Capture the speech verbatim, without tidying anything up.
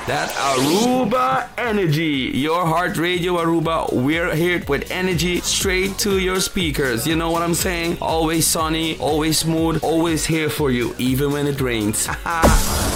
That Aruba energy, your heart radio Aruba. We're here with energy straight to your speakers. You know what I'm saying? Always sunny, always smooth, always here for you, even when it rains.